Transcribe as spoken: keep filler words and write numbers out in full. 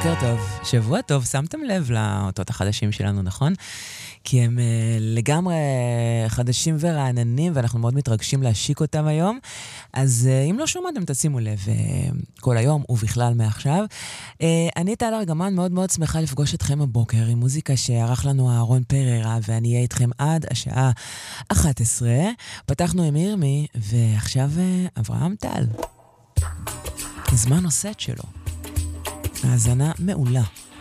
בוקר טוב, שבוע טוב, שמתם לב לאותות החדשים שלנו, נכון? כי הם uh, לגמרי חדשים ורעננים, ואנחנו מאוד מתרגשים להשיק אותם היום. אז uh, אם לא שומעתם, תשימו לב, uh, כל היום ובכלל מעכשיו. Uh, אני טל ארגמן, מאוד מאוד שמחה לפגוש אתכם הבוקר, עם מוזיקה שערך לנו אהרון פררה, ואני אהיה איתכם עד השעה אחת עשרה. פתחנו עם ירמי, ועכשיו uh, אברהם טל. זמן הסט שלו. האזנה מעולה.